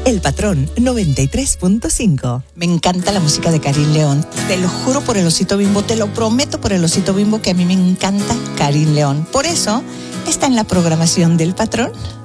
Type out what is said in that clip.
El Patrón 93.5. Me encanta la música de Karin León. Te lo juro por el Osito Bimbo, te lo prometo por el Osito Bimbo que a mí me encanta Karin León. Por eso está en la programación del Patrón.